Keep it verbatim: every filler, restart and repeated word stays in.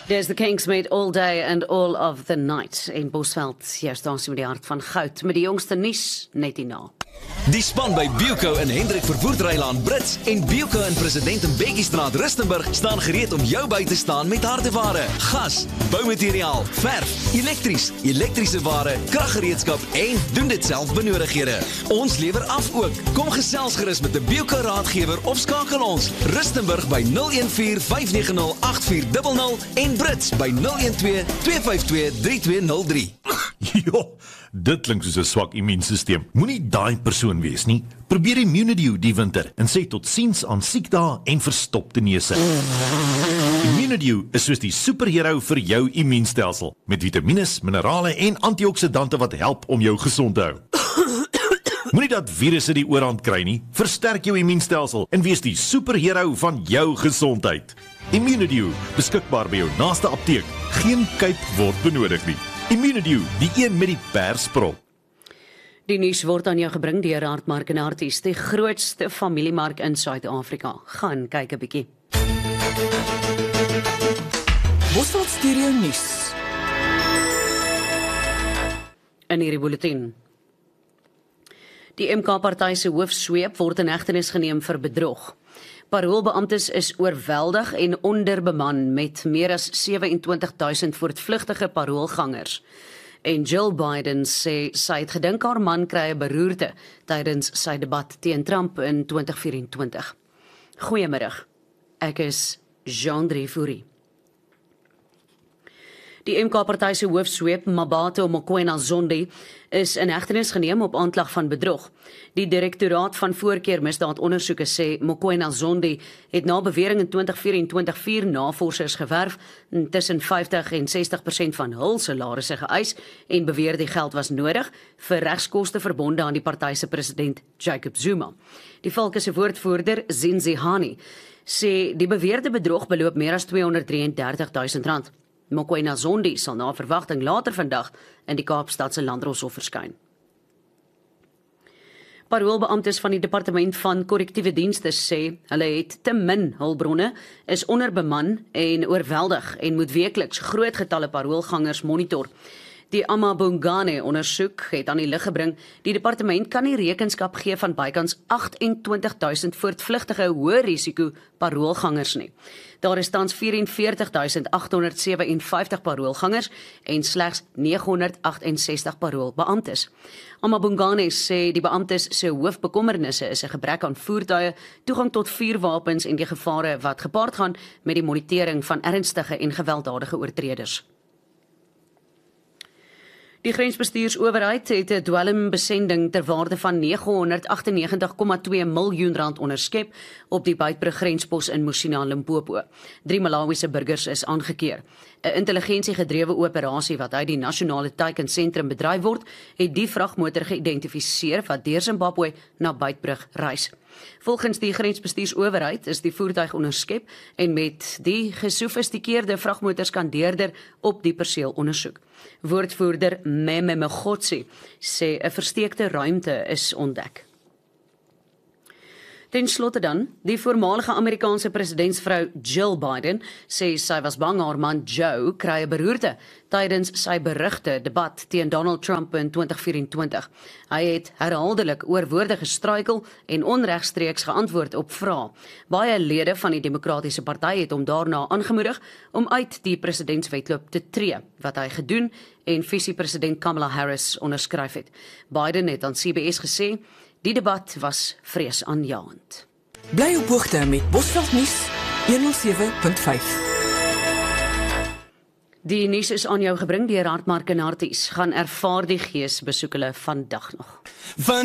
There's the Kings met All Day and All of the Night in Bosveld. Jy staan met die hart van goud met die jongste nuus net hierna. Die span by Bilco in Hendrik Vervoerdrylaan Brits en Bilco in President in Bekiestraat Rustenburg staan gereed om jou by te staan met hardeware, gas, boumateriaal, verf, elektries, elektriese ware, kraggereedskap en doen dit self benodighede. Ons lewer af ook. Kom gesels gerus met 'n Bilco raadgewer of skakel ons Rustenburg by nul een vier vyf nege nul agt vier nul nul en Brits by nul een twee twee vyf twee drie twee nul drie. Jo, dit klink soos 'n swak immuunstelsel. Moenie daai persoon wees nie. Probeer Immunidew die winter en sê tot siens aan siekdae en verstopte neuse. Immunidew is soos die superhero vir jou immuunstelsel, met vitamiene, minerale en antioksidante wat help om jou gesond te hou. Moenie dat virusse die oorhand kry nie. Versterk jou immuunstelsel en wees die superhero van jou gesondheid. Immunidew, beskikbaar by jou naaste apteek. Geen kuip word benodig nie. Immunidew, die een met die persprop. Die nuus word aan jou gebring deur Hartmark en Harties, die grootste familiemark in Suid-Afrika. Gaan kyk 'n bietjie. Bosveld Studio Nuus. In hierdie bulletin. Die M K-party se hoofsweep word in hegtenis geneem vir bedrog. Paroolbeamptes is oorweldig en onderbeman met meer as sewe-en-twintig duisend voortvlugtige paroolgangers. En Jill Biden sê sy het gedink haar man kry 'n beroerte tydens sy debat teen Trump in twintig vyf en twintig. Goeiemiddag. Ek is Jean-Drie Fourie. Die M K-party se hoofsweep, Mabato Mokoena Zondi, is in hegtenis geneem op aanklag van bedrog. Die Direktoraat van Voorkeurmisdaadondersoeke sê Mokoena Zondi het na bewering in twintig vyf en twintig vier navorsers gewerf en tussen vyftig en sestig persent van hul salarisse geëis en beweer die geld was nodig vir regskoste verbonde aan die party se president Jacob Zuma. Die Valke se woordvoerder, Zinzihani, sê die beweerde bedrog beloop meer as tweehonderddraieëndertig duisend rand. Mokoena Zondi sal na verwagting later vandag in die Kaapstadse Landdroshof verskyn. Paroolbeamptes van die Departement van Korrektiewe Dienste sê hulle het te min hulpbronne, is onderbeman en oorweldig en moet weekliks groot getalle paroolgangers monitor. Die Amabungane ondersoek het aan die lig gebring, die departement kan nie rekenskap gee van bykans agt-en-twintig duisend voortvlugtige hoë risiko paroolgangers nie. Daar is tans vyf-en-veertig duisend agt honderd sewe-en-vyftig paroolgangers en slegs nege honderd agt en sestig paroolbeamptes. Amabungane sê die beamptes se hoofbekommernisse is 'n gebrek aan voertuie, toegang tot vuurwapens en die gevare wat gepaard gaan met die monitering van ernstige en gewelddadige oortreders. Die grensbestuursowerheid het 'n dwelmbesending ter waarde van nege honderd agtennegentig komma twee miljoen rand onderskep op die Beitbrug grenspos in Musina, Limpopo. Drie Malawiese burgers is aangekeer. 'n Intelligensiegedrewe operasie wat uit die nasionale teikensentrum bedryf word, het die vragmotor geïdentifiseer wat deur Zimbabwe na Beitbrug reis. Volgens die grensbestuursowerheid is die voertuig onderskep en met die gesofistikeerde vragmotorskandeerder op die perseel ondersoek. Woordvoerder Meme Megotsi sê 'n versteekte ruimte is ontdek. Ten slotte dan, die voormalige Amerikaanse presidentsvrou Jill Biden sê sy was bang haar man Joe kry 'n beroerte tydens sy berugte debat teen Donald Trump in twintig vyf en twintig. Hy het herhaaldelik oor woorde gestruikel en onregstreeks geantwoord op vrae. Baie lede van die Demokratiese Party het hom daarna aangemoedig om uit die presidentswedloop te tree, wat hy gedoen en visiepresident Kamala Harris onderskryf het. Biden het aan C B S gesê, die debat was vreesaanjaend. Bly op hoogte met Bosveld Nuus honderd sewe punt vyf. Die nuus is aan jou gebring deur Hartmark en Harties. Gaan ervaar die gees, besoek hulle vandag nog. Van